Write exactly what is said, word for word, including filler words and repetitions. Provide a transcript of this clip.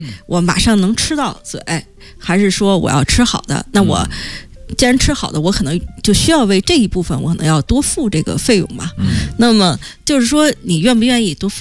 我马上能吃到嘴，还是说我要吃好的？那我既然吃好的，我可能就需要为这一部分我可能要多付这个费用嘛。那么就是说，你愿不愿意多付